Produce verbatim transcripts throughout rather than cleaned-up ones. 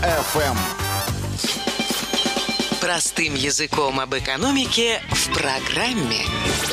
эф эм. Простым языком об экономике в программе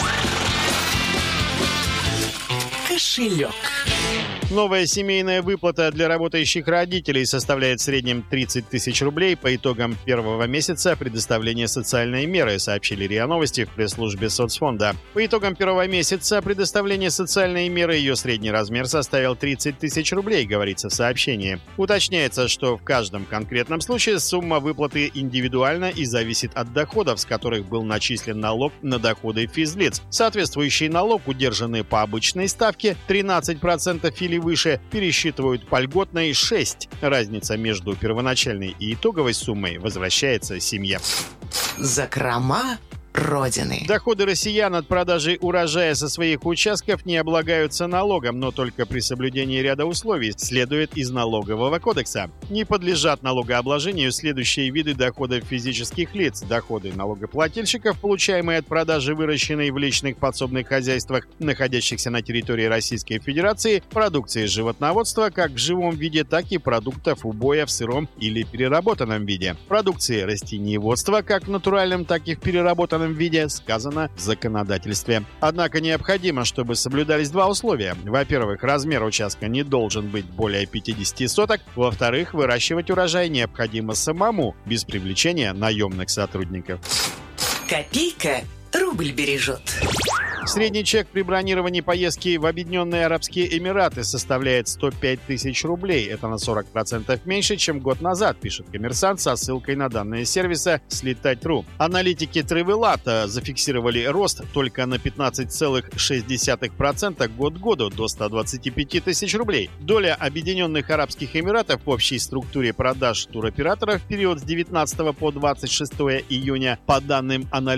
«Кошелек». Новая семейная выплата для работающих родителей составляет в среднем тридцать тысяч рублей по итогам первого месяца предоставления социальной меры, сообщили РИА Новости в пресс-службе соцфонда. По итогам первого месяца предоставления социальной меры ее средний размер составил тридцать тысяч рублей, говорится в сообщении. Уточняется, что в каждом конкретном случае сумма выплаты индивидуальна и зависит от доходов, с которых был начислен налог на доходы физлиц. Соответствующий налог, удержанный по обычной ставке тринадцать процентов или выше, пересчитывают по льготной шесть процентов. Разница между первоначальной и итоговой суммой возвращается семье. Закрома Родины. Доходы россиян от продажи урожая со своих участков не облагаются налогом, но только при соблюдении ряда условий, следует из налогового кодекса. Не подлежат налогообложению следующие виды доходов физических лиц: доходы налогоплательщиков, получаемые от продажи выращенной в личных подсобных хозяйствах, находящихся на территории Российской Федерации, продукции животноводства как в живом виде, так и продуктов убоя в сыром или переработанном виде, продукции растениеводства как в натуральном, так и в переработанном виде, сказано в законодательстве. Однако необходимо, чтобы соблюдались два условия. Во-первых, размер участка не должен быть более пятидесяти соток. Во-вторых, выращивать урожай необходимо самому, без привлечения наемных сотрудников. Копейка рубль бережет. Средний чек при бронировании поездки в Объединенные Арабские Эмираты составляет сто пять тысяч рублей. Это на сорок процентов меньше, чем год назад, пишет «Коммерсант» со ссылкой на данные сервиса слетать точка ру. Аналитики Travelata зафиксировали рост только на пятнадцать целых шесть десятых процента год к году, до ста двадцати пяти тысяч рублей. Доля Объединенных Арабских Эмиратов в общей структуре продаж туроператоров в период с девятнадцатого по двадцать шестое июня, по данным аналитиков,